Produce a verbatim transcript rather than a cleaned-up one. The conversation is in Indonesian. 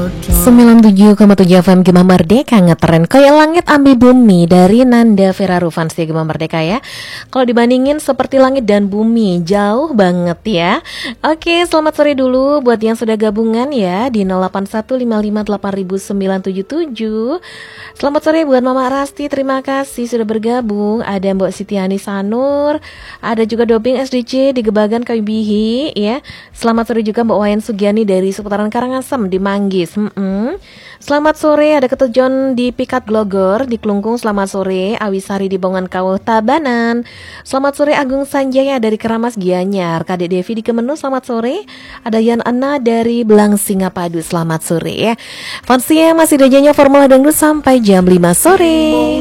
sembilan puluh tujuh koma tujuh F M Gema Merdeka ngetren kayak langit ambi bumi dari Nanda Vera Rufan sih Gema Merdeka ya. Kalau dibandingin seperti langit dan bumi jauh banget ya. Oke, selamat sore dulu buat yang sudah gabungan ya di nol delapan satu lima lima delapan sembilan tujuh tujuh. Selamat sore buat Mama Rasti, terima kasih sudah bergabung. Ada Mbak Sitiani Sanur, ada juga Doping S D C di Gebagan Kayu Bihi ya. Selamat sore juga Mbak Wayan Sugiani dari seputaran Karangasem di Manggis. Hmm. Selamat sore, ada Ketua John di Pikat Glogor di Klungkung. Selamat sore, Awisari di Bongan Kawah Tabanan. Selamat sore, Agung Sanjaya dari Keramas Gianyar. Kadek Devi di Kemenus, selamat sore. Ada Yan Ana dari Belang Singapadu, selamat sore ya. Fansia masih dajanya Formula Dangdut sampai jam lima sore.